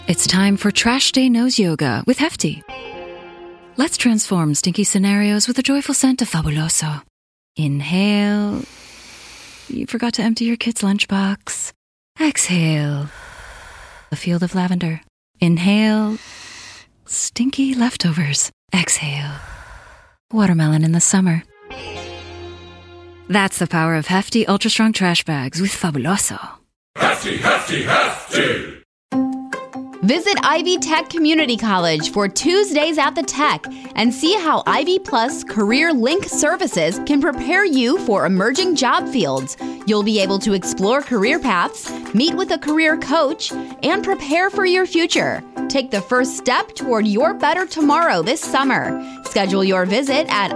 It's time for Trash Day Nose Yoga with Hefty. Let's transform stinky scenarios with a joyful scent of Fabuloso. Inhale. You forgot to empty your kid's lunchbox. Exhale. A field of lavender. Inhale. Stinky leftovers. Exhale. Watermelon in the summer. That's the power of Hefty Ultra Strong Trash Bags with Fabuloso. Hefty, hefty, hefty! Visit Ivy Tech Community College for Tuesdays at the Tech and see how Ivy Plus Career Link services can prepare you for emerging job fields. You'll be able to explore career paths, meet with a career coach, and prepare for your future. Take the first step toward your better tomorrow this summer. Schedule your visit at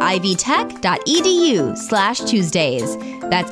ivytech.edu/Tuesdays. That's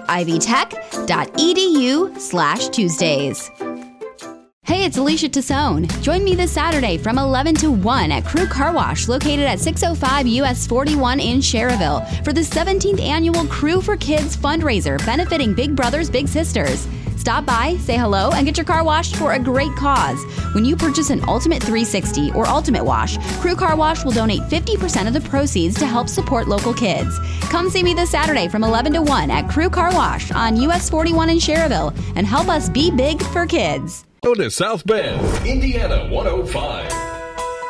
ivytech.edu/Tuesdays. Hey, it's Alicia Tassone. Join me this Saturday from 11 to 1 at Crew Car Wash, located at 605 US 41 in Cherville, for the 17th annual Crew for Kids fundraiser benefiting Big Brothers Big Sisters. Stop by, say hello, and get your car washed for a great cause. When you purchase an Ultimate 360 or Ultimate Wash, Crew Car Wash will donate 50% of the proceeds to help support local kids. Come see me this Saturday from 11 to 1 at Crew Car Wash on US 41 in Cherville and help us be big for kids. Go to South Bend, Indiana 105.